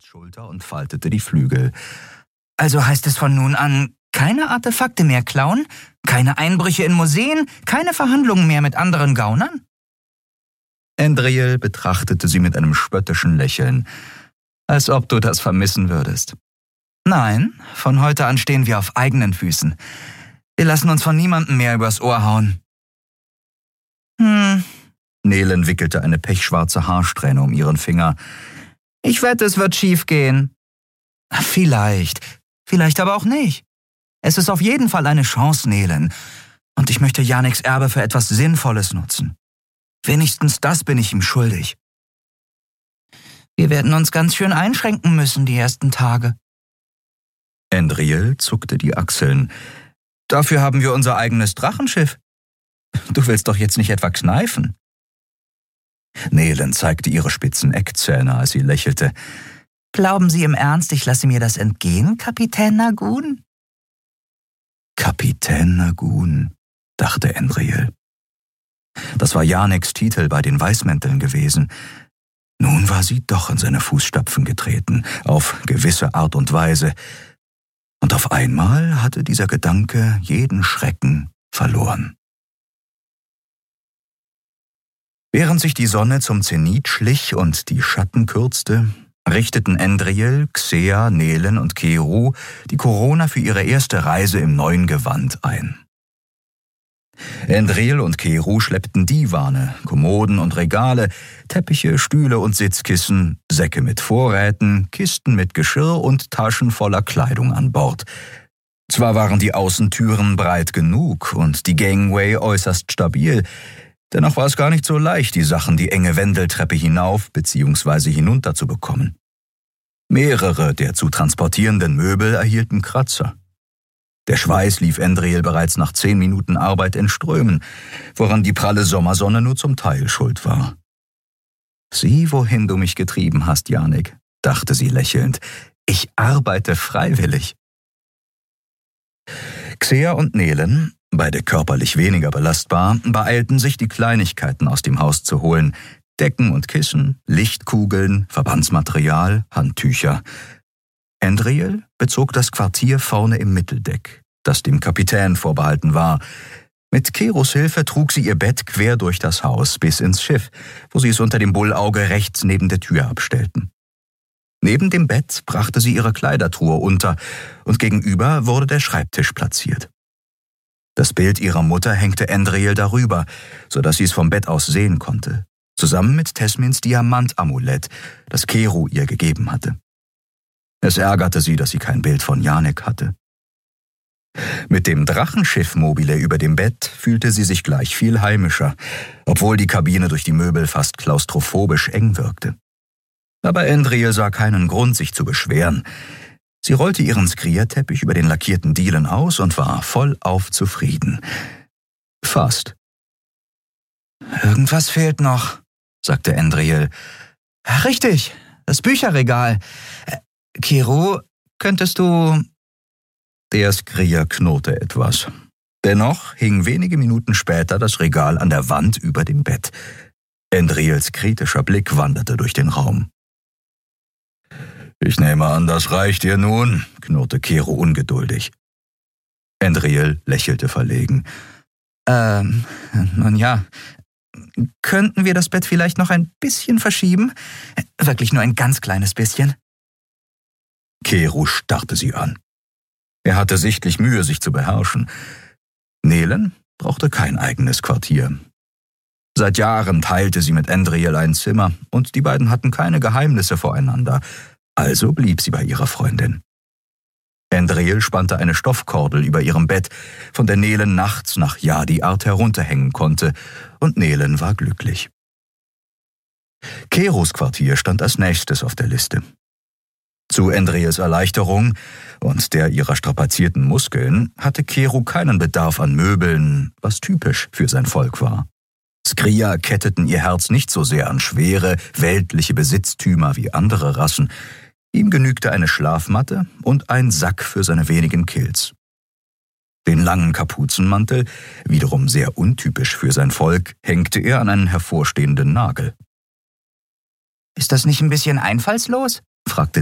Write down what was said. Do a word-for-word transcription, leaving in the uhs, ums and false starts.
Nilens Schulter und faltete die Flügel. »Also heißt es von nun an, keine Artefakte mehr klauen, keine Einbrüche in Museen, keine Verhandlungen mehr mit anderen Gaunern?« Endriel betrachtete sie mit einem spöttischen Lächeln. »Als ob du das vermissen würdest.« »Nein, von heute an stehen wir auf eigenen Füßen. Wir lassen uns von niemandem mehr übers Ohr hauen.« »Hm...« Nelen wickelte eine pechschwarze Haarsträhne um ihren Finger. »Ich wette, es wird schief gehen.« »Vielleicht, vielleicht aber auch nicht. Es ist auf jeden Fall eine Chance, Nelen. Und ich möchte Janeks Erbe für etwas Sinnvolles nutzen. Wenigstens das bin ich ihm schuldig. Wir werden uns ganz schön einschränken müssen die ersten Tage.« Endriel zuckte die Achseln. »Dafür haben wir unser eigenes Drachenschiff. Du willst doch jetzt nicht etwa kneifen?« Nelen zeigte ihre spitzen Eckzähne, als sie lächelte. »Glauben Sie im Ernst, ich lasse mir das entgehen, Kapitän Nagun?« »Kapitän Nagun«, dachte Endriel. Das war Janeks Titel bei den Weißmänteln gewesen. Nun war sie doch in seine Fußstapfen getreten, auf gewisse Art und Weise. Und auf einmal hatte dieser Gedanke jeden Schrecken verloren. Während sich die Sonne zum Zenit schlich und die Schatten kürzte, richteten Endriel, Xea, Nelen und Keru die Korona für ihre erste Reise im neuen Gewand ein. Endriel und Keru schleppten Divane, Kommoden und Regale, Teppiche, Stühle und Sitzkissen, Säcke mit Vorräten, Kisten mit Geschirr und Taschen voller Kleidung an Bord. Zwar waren die Außentüren breit genug und die Gangway äußerst stabil, dennoch war es gar nicht so leicht, die Sachen die enge Wendeltreppe hinauf bzw. hinunter zu bekommen. Mehrere der zu transportierenden Möbel erhielten Kratzer. Der Schweiß lief Endriel bereits nach zehn Minuten Arbeit in Strömen, woran die pralle Sommersonne nur zum Teil schuld war. »Sieh, wohin du mich getrieben hast, Janek«, dachte sie lächelnd. »Ich arbeite freiwillig.« Xea und Nelen, beide körperlich weniger belastbar, beeilten sich, die Kleinigkeiten aus dem Haus zu holen. Decken und Kissen, Lichtkugeln, Verbandsmaterial, Handtücher. Endriel bezog das Quartier vorne im Mitteldeck, das dem Kapitän vorbehalten war. Mit Kerus Hilfe trug sie ihr Bett quer durch das Haus bis ins Schiff, wo sie es unter dem Bullauge rechts neben der Tür abstellten. Neben dem Bett brachte sie ihre Kleidertruhe unter und gegenüber wurde der Schreibtisch platziert. Das Bild ihrer Mutter hängte Endriel darüber, sodass sie es vom Bett aus sehen konnte, zusammen mit Tesmins Diamantamulett, das Keru ihr gegeben hatte. Es ärgerte sie, dass sie kein Bild von Janek hatte. Mit dem Drachenschiff mobile über dem Bett fühlte sie sich gleich viel heimischer, obwohl die Kabine durch die Möbel fast klaustrophobisch eng wirkte. Aber Endriel sah keinen Grund, sich zu beschweren. Sie rollte ihren Skrierteppich über den lackierten Dielen aus und war vollauf zufrieden. Fast. »Irgendwas fehlt noch«, sagte Endriel. »Richtig, das Bücherregal. Keru, könntest du...« Der Skrier knurrte etwas. Dennoch hing wenige Minuten später das Regal an der Wand über dem Bett. Endriels kritischer Blick wanderte durch den Raum. »Ich nehme an, das reicht dir nun«, knurrte Keru ungeduldig. Endriel lächelte verlegen. »Ähm, nun ja, könnten wir das Bett vielleicht noch ein bisschen verschieben? Wirklich nur ein ganz kleines bisschen?« Keru starrte sie an. Er hatte sichtlich Mühe, sich zu beherrschen. Nelen brauchte kein eigenes Quartier. Seit Jahren teilte sie mit Endriel ein Zimmer und die beiden hatten keine Geheimnisse voreinander. Also blieb sie bei ihrer Freundin. Endriel spannte eine Stoffkordel über ihrem Bett, von der Nelen nachts nach Yadi-Art herunterhängen konnte, und Nelen war glücklich. Kerus Quartier stand als nächstes auf der Liste. Zu Endriels Erleichterung und der ihrer strapazierten Muskeln hatte Keru keinen Bedarf an Möbeln, was typisch für sein Volk war. Skrier ketteten ihr Herz nicht so sehr an schwere, weltliche Besitztümer wie andere Rassen. Ihm genügte eine Schlafmatte und ein Sack für seine wenigen Kills. Den langen Kapuzenmantel, wiederum sehr untypisch für sein Volk, hängte er an einen hervorstehenden Nagel. »Ist das nicht ein bisschen einfallslos?« fragte